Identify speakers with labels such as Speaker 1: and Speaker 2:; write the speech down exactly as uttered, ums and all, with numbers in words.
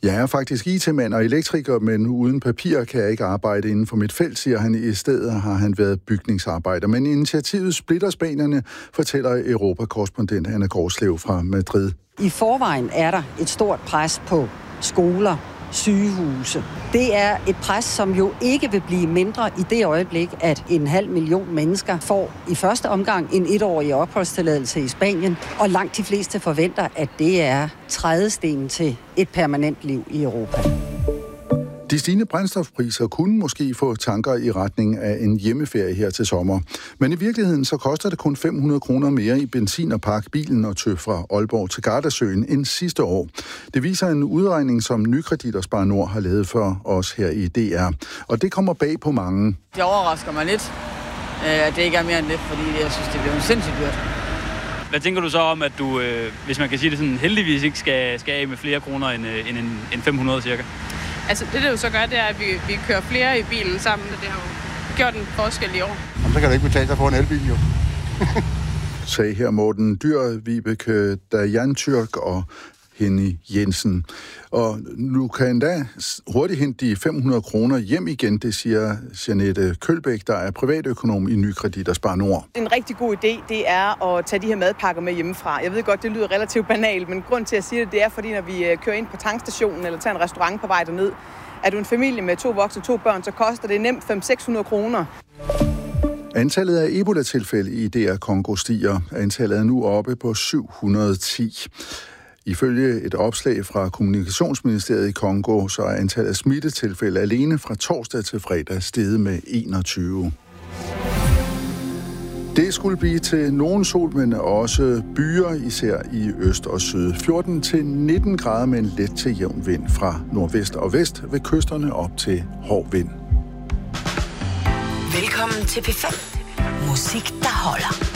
Speaker 1: Jeg er faktisk I T-mand og elektriker, men uden papir kan jeg ikke arbejde inden for mit felt, siger han. I stedet har han været bygningsarbejder. Men initiativet splitter spanierne, fortæller Europakorrespondent Anna Gårdslev fra Madrid.
Speaker 2: I forvejen er der et stort pres på skoler, sygehuse. Det er et pres, som jo ikke vil blive mindre i det øjeblik, at en halv million mennesker får i første omgang en etårig opholdstilladelse i Spanien, og langt de fleste forventer, at det er trædestenen til et permanent liv i Europa.
Speaker 1: De stigende brændstofpriser kunne måske få tanker i retning af en hjemmeferie her til sommer. Men i virkeligheden så koster det kun fem hundrede kroner mere i benzin og park bilen og tøv fra Aalborg til Gardasøen end sidste år. Det viser en udregning, som Nykredit og Spar Nord har lavet for os her i D R. Og det kommer bag på mange.
Speaker 3: Det overrasker mig lidt, at det ikke er mere end det, fordi jeg synes, det bliver sindssygt dyrt.
Speaker 4: Hvad tænker du så om, at du, hvis man kan sige det sådan, heldigvis ikke skal, skal af med flere kroner end, end, end fem hundrede cirka?
Speaker 5: Altså det, det jo så gør, det er, at vi, vi kører flere i bilen sammen, og det har jo gjort en forskel i år.
Speaker 6: Jamen, så kan det ikke betale sig for en elbil, jo.
Speaker 1: Sagde her Morten Dyr, Vibeke Dajantürk og Henny Jensen. Og nu kan endda hurtigt hente de fem hundrede kroner hjem igen, det siger Jeanette Kølbæk, der er privatøkonom i Nykredit og Spar Nord.
Speaker 7: En rigtig god idé, det er at tage de her madpakker med hjemmefra. Jeg ved godt, det lyder relativt banalt, men grund til at sige det, det er, fordi når vi kører ind på tankstationen eller tager en restaurant på vej derned, er du en familie med to voksne og to børn, så koster det nemt fem til seks hundrede kroner.
Speaker 1: Antallet af Ebola-tilfælde i D R Congo stiger. Antallet er nu oppe på syv hundrede og ti. Ifølge et opslag fra Kommunikationsministeriet i Kongo, så er antallet af smittetilfælde alene fra torsdag til fredag steget med enogtyve. Det skulle blive til nogen sol, men også byer, især i øst og syd. fjorten til nitten grader med en let til jævn vind fra nordvest og vest ved kysterne op til hård vind.
Speaker 8: Velkommen til P fem. Musik, der holder.